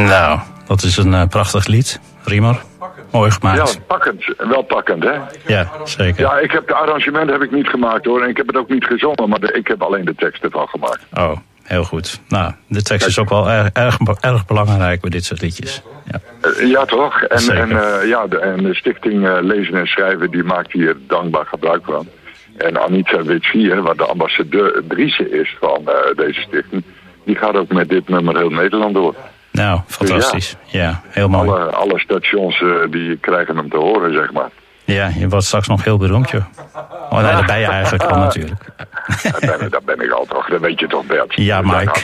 Nou, dat is een prachtig lied. Riemer, mooi gemaakt. Ja, pakkend. Wel pakkend, hè? Ja, zeker. Ja, de arrangement heb ik niet gemaakt, hoor. En ik heb het ook niet gezongen, maar ik heb alleen de tekst ervan gemaakt. Oh, heel goed. Nou, de tekst is ook wel erg belangrijk bij dit soort liedjes. Ja, ja toch? En Zeker. de stichting Lezen en Schrijven, die maakt hier dankbaar gebruik van. En Anita Witsier, wat de ambassadrice is van deze stichting, die gaat ook met dit nummer heel Nederland door. Nou, fantastisch. Ja, heel mooi. Alle stations die krijgen hem te horen, zeg maar. Ja, je wordt straks nog heel beroemd, joh. Oh nee, daar ben je eigenlijk al natuurlijk. Dat ben ik al toch, dat weet je toch, Bert. Ja, Mike.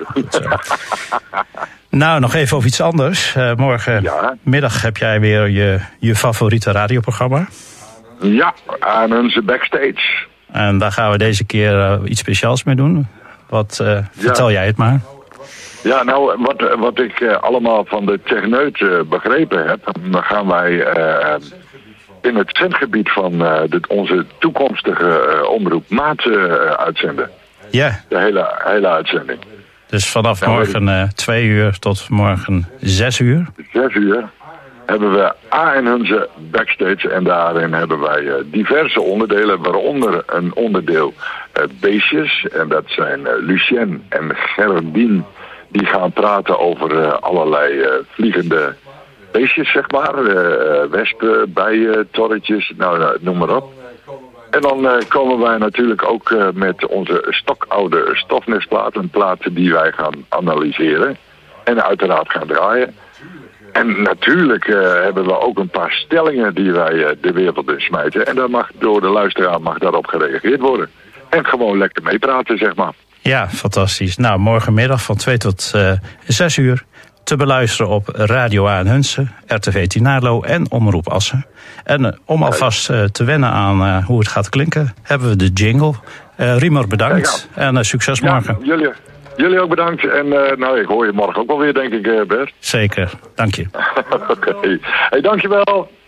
Nou, nog even over iets anders. Morgenmiddag heb jij weer je favoriete radioprogramma. Ja, aan onze backstage. En daar gaan we deze keer iets speciaals mee doen. Vertel jij het maar. Ja, nou, wat ik allemaal van de techneut begrepen heb, dan gaan wij in het zendgebied van onze toekomstige omroep Maat uitzenden. Ja. De hele uitzending. Dus vanaf morgen 2 uur tot morgen 6 uur? 6 uur hebben we in onze backstage en daarin hebben wij diverse onderdelen, waaronder een onderdeel beestjes. En dat zijn Lucien en Geraldine. Die gaan praten over allerlei vliegende beestjes, zeg maar. Wespen, bijen, torretjes, noem maar op. En dan komen wij natuurlijk ook met onze stokoude stofnestplaat. Een plaat die wij gaan analyseren. En uiteraard gaan draaien. En natuurlijk hebben we ook een paar stellingen die wij de wereld in smijten. En daar door de luisteraar mag daarop gereageerd worden. En gewoon lekker meepraten, zeg maar. Ja, fantastisch. Nou, morgenmiddag van 2 tot 6 uur te beluisteren op Radio A in Hunsen, RTV Tinalo en Omroep Assen. En om alvast te wennen aan hoe het gaat klinken, hebben we de jingle. Riemer, bedankt en succes morgen. Ja, jullie ook bedankt. En ik hoor je morgen ook wel weer, denk ik, Bert. Zeker, dank je. Oké. Hey, dankjewel.